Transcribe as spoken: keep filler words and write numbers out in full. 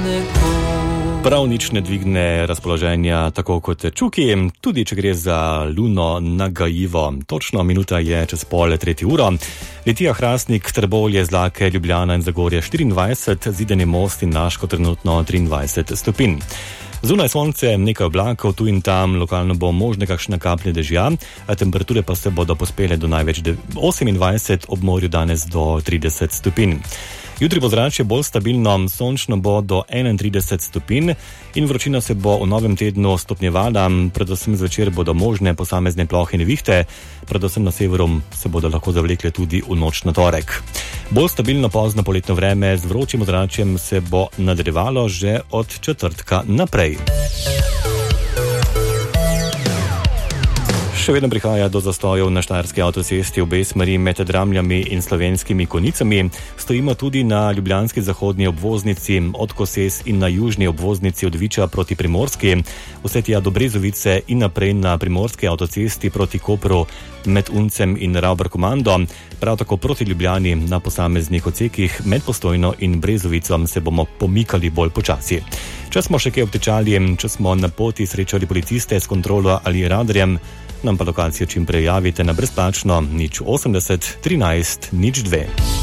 Prav nič ne dvigne razpoloženja tako kot Čuki, tudi če gre za luno nagajivo. Točno minuta je čez pol tretji uro. Litija, Hrastnik, Trbovlje, Zlake, Ljubljana in Zagorje štiriindvajset, Zidani Most in Laško trenutno triindvajset stopinj. Zunaj sonce, nekaj oblakov, tu in tam, lokalno bo možne kakšne kaplje dežja, a temperature pa se bodo pospele do največ osemindvajset, ob morju danes do trideset stopinj. Jutri bo zračje bolj stabilno, sončno bo do enaintrideset stopinj in vročina se bo v novem tednu stopnjevala, predvsem zvečer bodo možne posamezne plohe in nevihte, predvsem na severu se bodo lahko zavlekle tudi v noč na torek. Bolj stabilno pozno poletno vreme z vročim zračjem se bo nadaljevalo že od četrtka naprej. Še vedno prihaja do zastojev na štajerski avtocesti v obe smeri med Dramljami in Slovenskimi Konicami. Stojimo tudi na ljubljanski zahodni obvoznici od Koses in na južni obvoznici od Viča proti Primorski, vse tja do Brezovice in naprej na primorski avtocesti proti Kopru med Uncem in Ravbarkomando. Prav tako proti Ljubljani na posameznih odsekih med Postojno in Brezovico se bomo pomikali bolj počasi. Če smo še kaj obtečali, če smo na poti srečali policiste s kontrolo ali radarjem, nam pa lokacijo čim prej javite na brezplačno nič osemdeset trinajst nič dve.